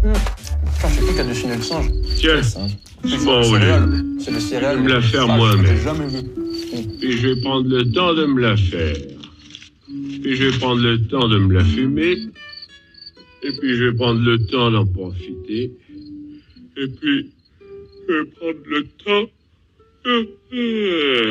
Putain, je sais plus qui a dessiné le singe. Tiens, C'est bon, le oui. céréal. C'est le céréal. Je vais me la faire Ah, moi-même. je l'ai jamais vu. Puis je vais prendre le temps de me la faire. Puis je vais prendre le temps de me la fumer. Et puis je vais prendre le temps d'en profiter. Et puis je vais prendre le temps.